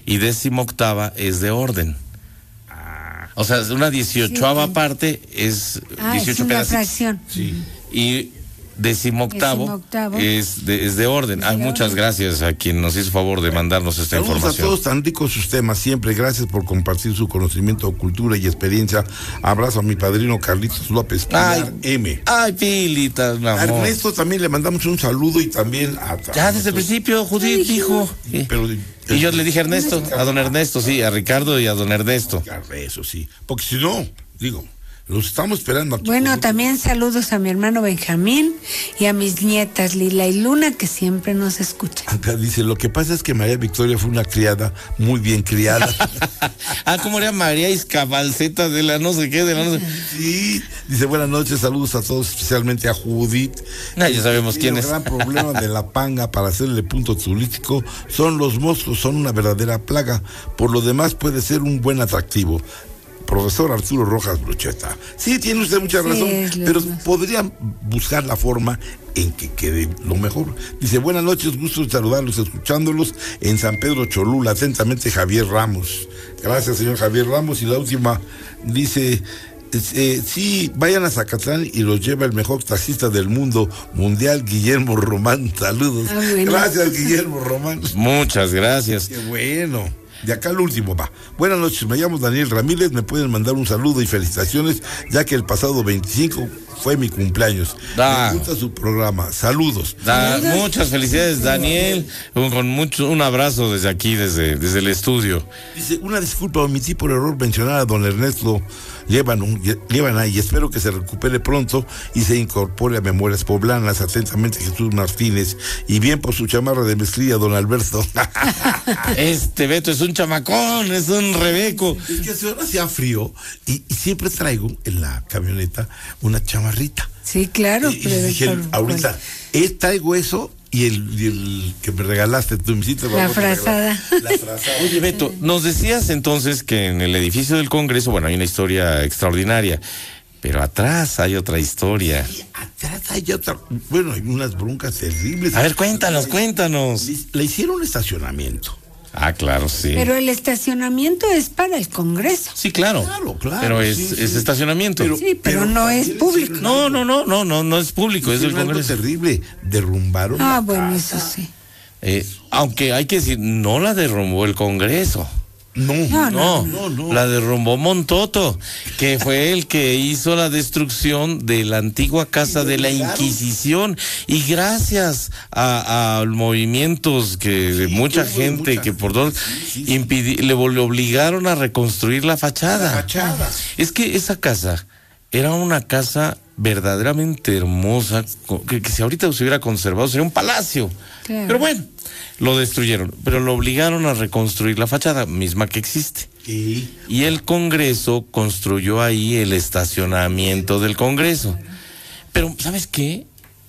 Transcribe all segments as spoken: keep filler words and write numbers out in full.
y décimo octava es de orden. O sea, una dieciochoava sí. parte es ah, dieciocho es una pedacitos. fracción. Sí. Y decimoctavo, decimoctavo. Es, de, es de orden. Ah, muchas gracias a quien nos hizo favor de mandarnos esta Saludos información. A todos, tan ricos sus temas siempre. Gracias por compartir su conocimiento, cultura y experiencia. Abrazo a mi padrino Carlitos López Pilar ay, M. Ay, Pilita, mi amor. A Ernesto también le mandamos un saludo y también a... Ya desde el principio, Judith dijo. Sí. Pero, y yo le dije a Ernesto, a don Ernesto, sí, a Ricardo y a don Ernesto. Eso sí, porque si no, digo... Los estamos esperando aquí. Bueno, también saludos a mi hermano Benjamín y a mis nietas Lila y Luna, que siempre nos escuchan. Acá dice, lo que pasa es que María Victoria fue una criada muy bien criada. Ah, ¿cómo era María Iscabalceta de la no sé qué, de la no sé? Sí, dice, buenas noches, saludos a todos, especialmente a Judith. Ah, ya sabemos el quién es. El gran problema de la panga para hacerle punto turístico son los moscos, son una verdadera plaga. Por lo demás puede ser un buen atractivo. Profesor Arturo Rojas Brocheta. Sí, tiene usted mucha sí, razón, pero más. Podrían buscar la forma en que quede lo mejor. Dice, buenas noches, gusto de saludarlos, escuchándolos en San Pedro Cholula. Atentamente, Javier Ramos. Gracias, señor Javier Ramos. Y la última, dice, eh, sí, vayan a Zacatlán y los lleva el mejor taxista del mundo mundial, Guillermo Román. Saludos. Ah, bueno. Gracias, Guillermo Román. Muchas gracias. Qué bueno. De acá al último va. Buenas noches, me llamo Daniel Ramírez, me pueden mandar un saludo y felicitaciones, ya que el pasado veinticinco fue mi cumpleaños. Da. Me gusta su programa. Saludos. Da, muchas felicidades, Daniel. Con mucho, un abrazo desde aquí, desde, desde el estudio. Dice, una disculpa, omití por error mencionar a don Ernesto Llévanos, llevan ahí, espero que se recupere pronto y se incorpore a Memorias Poblanas. Atentamente, Jesús Martínez. Y bien por su chamarra de mezclilla, don Alberto. Este Beto es un chamacón, es un rebeco. Es que ahora hacía frío y, y siempre traigo en la camioneta una chamarrita. Sí, claro. Y, y dije, por, ahorita, eh, traigo eso y el, y el que me regalaste, tu visita. La frazada. La frazada. Oye, Beto, nos decías entonces que en el edificio del Congreso, bueno, hay una historia extraordinaria, pero atrás hay otra historia. Sí, atrás hay otra, bueno, hay unas broncas terribles. A ver, cuéntanos, cuéntanos. Le, le hicieron estacionamiento. Ah, claro, sí. Pero el estacionamiento es para el Congreso. Sí, claro. Claro, claro. Pero es, sí, es sí. estacionamiento. Pero, sí, pero, pero no es público. No, no, no, no, no, no es público, es del Congreso. Terrible, derrumbaron. Ah, bueno, casa. Eso sí. Eh, aunque hay que decir, no la derrumbó el Congreso. No, no, no, no, no, la derrumbó Montoto, que fue el que hizo la destrucción de la antigua casa de la Inquisición, y gracias a, a movimientos que de sí, mucha gente mucha, que por dos sí, sí, impidi, sí. le obligaron a reconstruir la fachada. La fachada. Es que esa casa era una casa verdaderamente hermosa, que, que si ahorita se hubiera conservado sería un palacio. Claro. Pero bueno, lo destruyeron, pero lo obligaron a reconstruir la fachada misma que existe. ¿Sí? Y el Congreso construyó ahí el estacionamiento del Congreso. Pero, ¿sabes qué?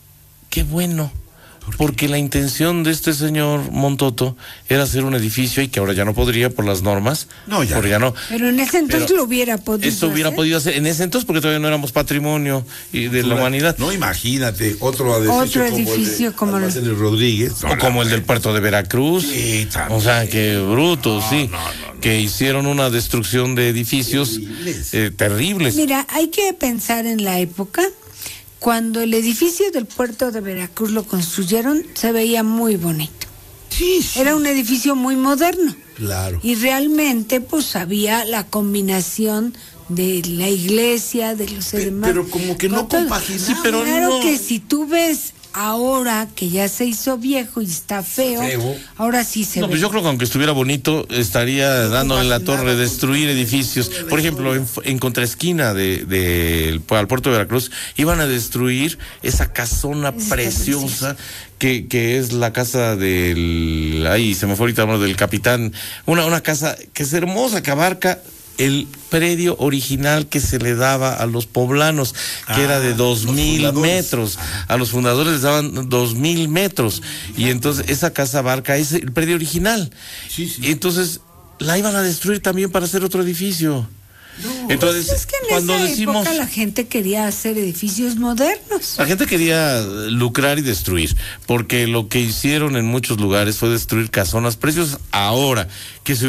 Qué bueno. Porque la intención de este señor Montoto era hacer un edificio y que ahora ya no podría por las normas. No, ya. Porque ya no. Pero en ese entonces lo hubiera podido Eso hubiera hacer. podido hacer. En ese entonces, porque todavía no éramos patrimonio y de la humanidad. No, imagínate, otro edificio, otro edificio como el de, como el de Rodríguez. O como el del puerto de Veracruz. Sí, también. O sea, que brutos, no, sí. No, no, no. Que hicieron una destrucción de edificios terribles. Eh, terribles. Mira, hay que pensar en la época. Cuando el edificio del puerto de Veracruz lo construyeron, se veía muy bonito. Sí, sí. Era un edificio muy moderno. Claro. Y realmente, pues, había la combinación de la iglesia, de los Pe demás. Pero como que no compaginaba. Sí, pero claro no. que si tú ves ahora que ya se hizo viejo y está feo, feo. ahora sí se no, ve. Pues yo creo que aunque estuviera bonito, estaría no dándole la torre, destruir edificios. Por ejemplo, en, en contraesquina de, de, de al puerto de Veracruz, iban a destruir esa casona es preciosa que, que es la casa del, ahí se me fue ahorita del capitán, una, una casa que es hermosa, que abarca el predio original que se le daba a los poblanos, que ah, era de dos mil metros. A los fundadores les daban dos mil metros. Y entonces esa casa abarca ese, el predio original. Sí, sí. Y entonces la iban a destruir también para hacer otro edificio. No, entonces, pues es que en cuando esa decimos, época la gente quería hacer edificios modernos. La gente quería lucrar y destruir, porque lo que hicieron en muchos lugares fue destruir casonas preciosas. Ahora, que se